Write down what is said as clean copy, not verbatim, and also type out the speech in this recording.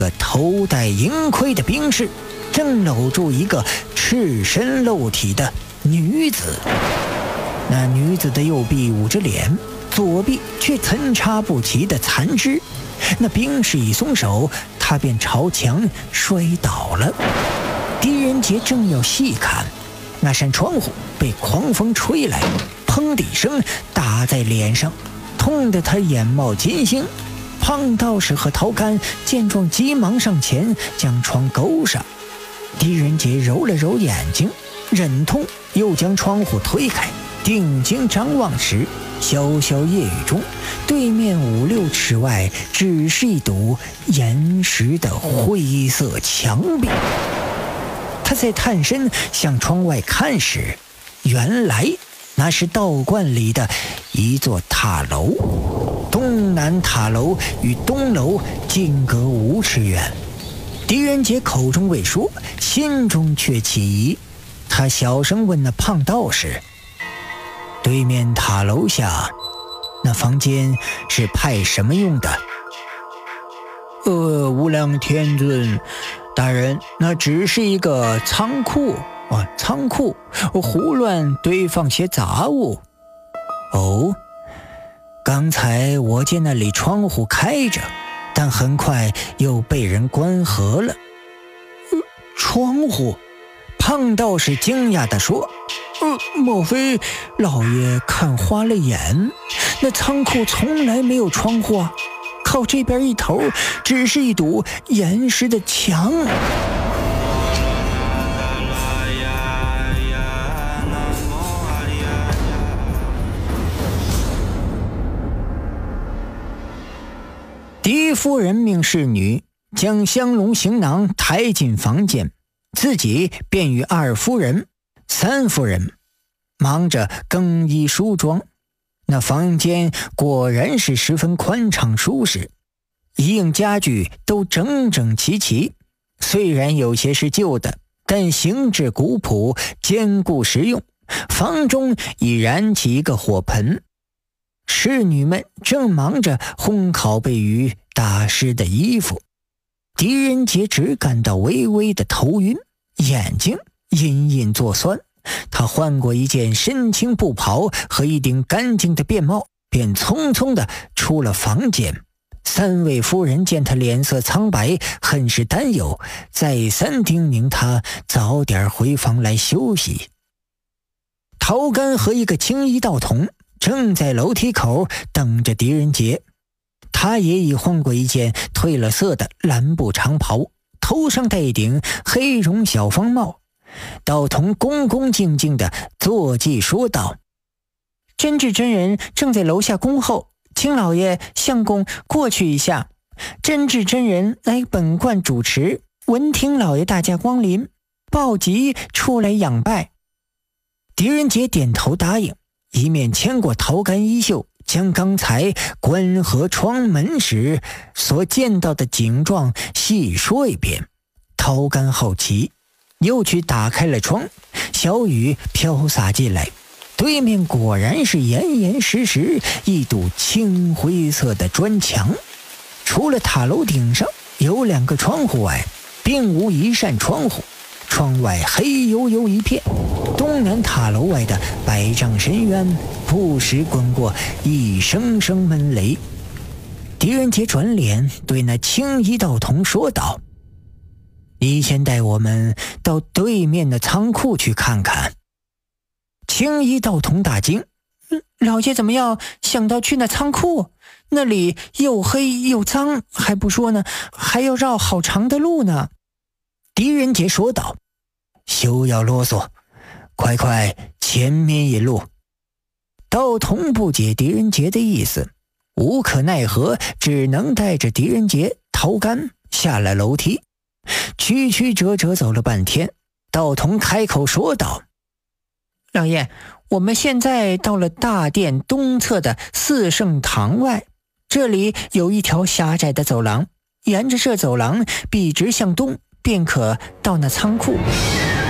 个头戴银盔的兵士正搂住一个赤身露体的女子。那女子的右臂捂着脸，左臂却参差不齐的残肢。那兵士一松手，他便朝墙摔倒了。狄仁杰正要细看，那扇窗户被狂风吹来，砰的一声打在脸上，痛得他眼冒金星。胖道士和陶干见状急忙上前将窗勾上。狄仁杰揉了揉眼睛，忍痛又将窗户推开，定睛张望时，潇潇夜雨中，对面5-6尺外只是一堵岩石的灰色墙壁。他在探身向窗外看时，原来那是道观里的一座塔楼。东南塔楼与东楼间隔5尺远。狄仁杰口中未说，心中却起疑。他小声问那胖道士，对面塔楼下那房间是派什么用的？无量天尊大人，那只是一个仓库，胡乱堆放些杂物。哦，刚才我见那里窗户开着，但很快又被人关合了。窗户？胖道士惊讶地说，莫非老爷看花了眼？那仓库从来没有窗户啊，靠这边一头只是一堵岩石的墙。狄夫人命侍女将香笼行囊抬进房间，自己便与2夫人、3夫人忙着更衣梳妆。那房间果然是十分宽敞舒适，一应家具都整整齐齐，虽然有些是旧的，但形制古朴，坚固实用。房中已燃起一个火盆，侍女们正忙着烘烤被雨打湿的衣服。狄仁杰只感到微微的头晕，眼睛隐隐作酸。他换过一件深青布袍和一顶干净的便帽，便匆匆地出了房间。3位夫人见他脸色苍白，很是担忧，再三叮咛他早点回房来休息。陶干和一个青衣道童正在楼梯口等着狄仁杰，他也已换过一件褪了色的蓝布长袍，头上戴一顶黑绒小方帽。道童恭恭敬敬地坐骑说道，真智真人正在楼下恭候，请老爷相公过去一下。真智真人来本观主持，闻听老爷大驾光临，抱疾出来仰拜。狄仁杰点头答应，一面牵过陶干衣袖，将刚才关合窗门时所见到的景状细说一遍。陶干好奇，又去打开了窗，小雨飘洒进来，对面果然是严严实实一堵青灰色的砖墙。除了塔楼顶上有2个窗户外，并无一扇窗户，窗外黑黝黝一片。东南塔楼外的百丈深渊不时滚过一声声闷雷。狄仁杰转脸对那青衣道童说道，你先带我们到对面的仓库去看看。青衣道童大惊，老爷怎么样想到去那仓库？那里又黑又脏，还不说呢，还要绕好长的路呢。狄仁杰说道，休要啰嗦，快快前面引路。道童不解狄仁杰的意思，无可奈何，只能带着狄仁杰、陶干下了楼梯。曲曲折折走了半天，道童开口说道，老爷，我们现在到了大殿东侧的四圣堂外，这里有一条狭窄的走廊，沿着这走廊笔直向东，便可到那仓库。